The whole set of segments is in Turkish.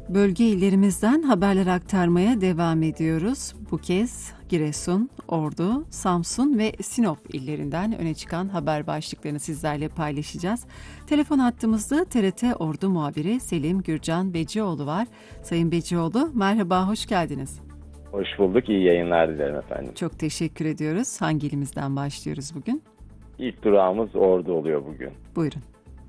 Bölge illerimizden haberler aktarmaya devam ediyoruz. Bu kez Giresun, Ordu, Samsun ve Sinop illerinden öne çıkan haber başlıklarını sizlerle paylaşacağız. Telefon hattımızda TRT Ordu muhabiri Selim Gürcan Becioğlu var. Sayın Becioğlu, merhaba, hoş geldiniz. Hoş bulduk, iyi yayınlar dilerim efendim. Çok teşekkür ediyoruz. Hangi ilimizden başlıyoruz bugün? İlk durağımız Ordu oluyor bugün. Buyurun.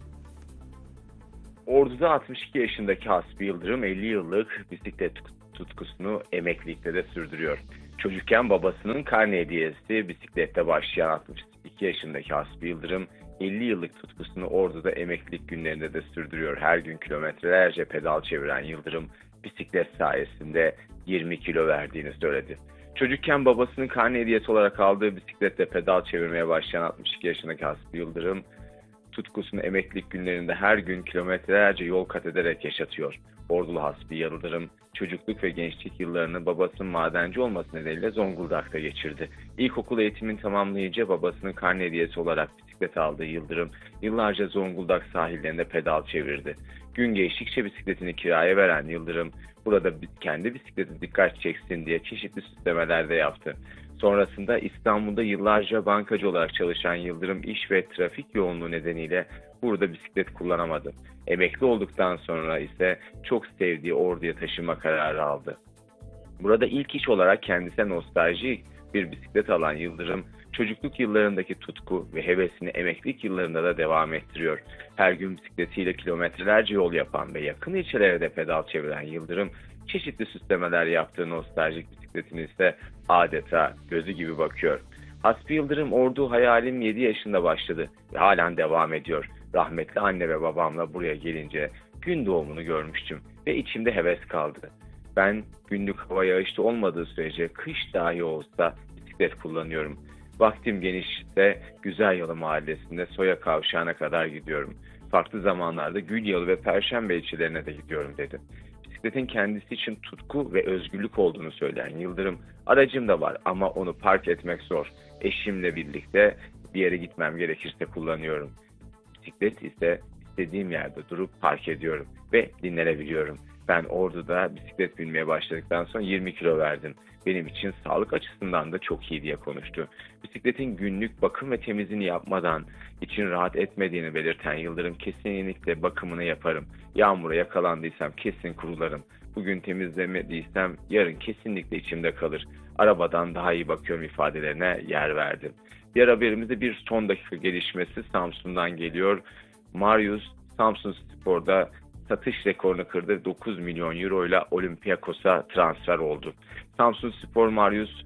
Ordu'da 62 yaşındaki Hasbi Yıldırım 50 yıllık bisiklet tutkusunu emeklilikte de sürdürüyor. Çocukken babasının karne hediyesi bisiklette başlayan 62 yaşındaki Hasbi Yıldırım 50 yıllık tutkusunu Ordu'da emeklilik günlerinde de sürdürüyor. Her gün kilometrelerce pedal çeviren Yıldırım bisiklet sayesinde 20 kilo verdiğini söyledi. Çocukken babasının karne hediyesi olarak aldığı bisikletle pedal çevirmeye başlayan 62 yaşındaki Hasbi Yıldırım tutkusunu emeklilik günlerinde her gün kilometrelerce yol kat ederek yaşatıyor. Ordulu Hasbi Yıldırım, çocukluk ve gençlik yıllarını babasının madenci olması nedeniyle Zonguldak'ta geçirdi. İlkokul eğitimini tamamlayınca babasının karne hediyesi olarak bisiklet aldığı Yıldırım, yıllarca Zonguldak sahillerinde pedal çevirdi. Gün geçtikçe bisikletini kiraya veren Yıldırım, burada kendi bisikleti dikkat çeksin diye çeşitli süslemeler de yaptı. Sonrasında İstanbul'da yıllarca bankacı olarak çalışan Yıldırım iş ve trafik yoğunluğu nedeniyle burada bisiklet kullanamadı. Emekli olduktan sonra ise çok sevdiği Ordu'ya taşınma kararı aldı. Burada ilk iş olarak kendisine nostaljik bir bisiklet alan Yıldırım, çocukluk yıllarındaki tutku ve hevesini emeklilik yıllarında da devam ettiriyor. Her gün bisikletiyle kilometrelerce yol yapan ve yakın ilçelere de pedal çeviren Yıldırım, çeşitli süslemeler yaptığı nostaljik bisikletini ise adeta gözü gibi bakıyor. Hasbi Yıldırım Ordu hayalim 7 yaşında başladı ve halen devam ediyor. Rahmetli anne ve babamla buraya gelince gün doğumunu görmüştüm ve içimde heves kaldı. Ben günlük hava yağışlı olmadığı sürece kış dahi olsa bisiklet kullanıyorum. Vaktim genişse Güzelyalı mahallesinde Soya Kavşağı'na kadar gidiyorum. Farklı zamanlarda Gülyalı ve Perşembe ilçelerine de gidiyorum dedi. Bisikletin kendisi için tutku ve özgürlük olduğunu söyleyen Yıldırım, aracım da var ama onu park etmek zor. Eşimle birlikte bir yere gitmem gerekirse kullanıyorum. Bisiklet ise istediğim yerde durup park ediyorum ve dinlenebiliyorum. Ben Ordu'da bisiklet binmeye başladıktan sonra 20 kilo verdim. Benim için sağlık açısından da çok iyi diye konuştu. Bisikletin günlük bakım ve temizliğini yapmadan için rahat etmediğini belirten Yıldırım, kesinlikle bakımını yaparım. Yağmura yakalandıysam kesin kurularım. Bugün temizlemediysem yarın kesinlikle içimde kalır. Arabadan daha iyi bakıyorum ifadelerine yer verdi. Diğer haberimizde bir son dakika gelişmesi Samsun'dan geliyor. Marius Samsunspor'da satış rekorunu kırdı. 9 milyon euro ile Olympiakos'a transfer oldu. Samsunspor Marius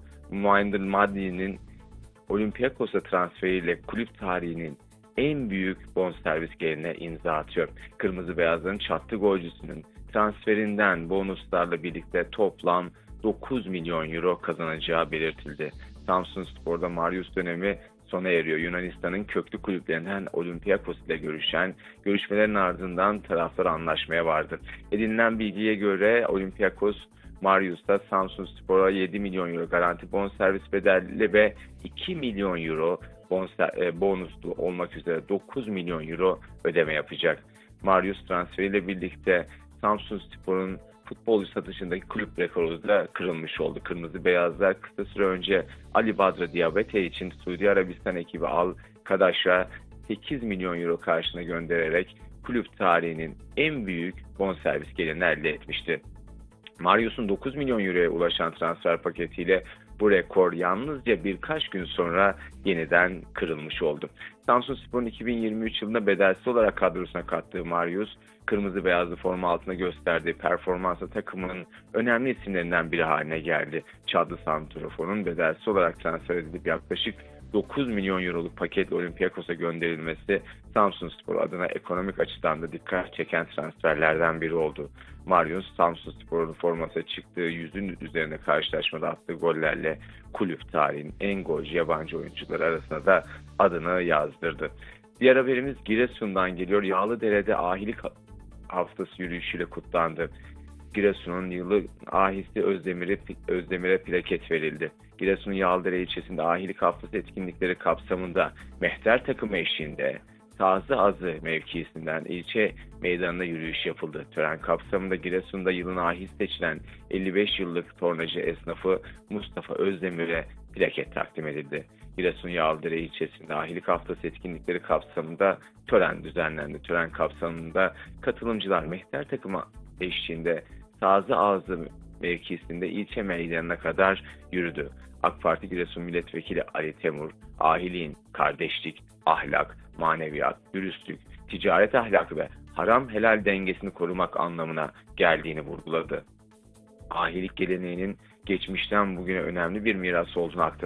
Maddi'nin Olympiakos'a transferiyle kulüp tarihinin en büyük bonservis gelirine imza atıyor. Kırmızı Beyazların çattı golcüsünün transferinden bonuslarla birlikte toplam 9 milyon euro kazanacağı belirtildi. Samsunspor'da Marius dönemi sona eriyor. Yunanistan'ın köklü kulüplerinden Olympiakos ile görüşmelerin ardından taraflar anlaşmaya vardı. Edinilen bilgiye göre Olympiakos Marius'ta Samsunspor'a 7 milyon euro garanti bonservis bedelli ve 2 milyon euro bonuslu olmak üzere 9 milyon euro ödeme yapacak. Marius transferiyle birlikte Samsunspor'un futbolcu satışındaki kulüp rekoru da kırılmış oldu. Kırmızı Beyazlar kısa süre önce Ali Badra Diabete için Suudi Arabistan ekibi Al Kadaş'a 8 milyon euro karşılığında göndererek kulüp tarihinin en büyük bonservis gelirini elde etmişti. Marius'un 9 milyon euroya ulaşan transfer paketiyle bu rekor yalnızca birkaç gün sonra yeniden kırılmış oldu. Samsunspor'un 2023 yılında bedelsiz olarak kadrosuna kattığı Marius, kırmızı beyazlı forma altında gösterdiği performansla takımın önemli isimlerinden biri haline geldi. Çadlı santraforun bedelsiz olarak transfer edilip yaklaşık 9 milyon euroluk paketle Olympiakos'a gönderilmesi Samsunspor adına ekonomik açıdan da dikkat çeken transferlerden biri oldu. Marius, Samsunspor'un formasına çıktığı 100'ün üzerinde karşılaşmada attığı gollerle kulüp tarihinin en golcü yabancı oyuncuları arasında da adını yazdırdı. Diğer haberimiz Giresun'dan geliyor. Yağlıdere'de ahilik haftası yürüyüşüyle kutlandı. Giresun'un yılı ahisi Özdemir'e plaket verildi. Giresun'un Yağlıdere ilçesinde ahilik haftası etkinlikleri kapsamında mehter takımı eşliğinde Sazlı Azı mevkisinden ilçe meydanına yürüyüş yapıldı. Tören kapsamında Giresun'da yılın ahi seçilen 55 yıllık tornacı esnafı Mustafa Özdemir'e plaket takdim edildi. Giresun Yağlıdere ilçesinde ahilik haftası etkinlikleri kapsamında tören düzenlendi. Tören kapsamında katılımcılar mehter takımı eşliğinde Sazlı Azı mevkisinde ilçe meydanına kadar yürüdü. AK Parti Giresun Milletvekili Ali Temur, ahiliğin kardeşlik, ahlak, maneviyat, dürüstlük, ticaret ahlakı ve haram helal dengesini korumak anlamına geldiğini vurguladı. Ahilik geleneğinin geçmişten bugüne önemli bir miras olduğunu aktardı.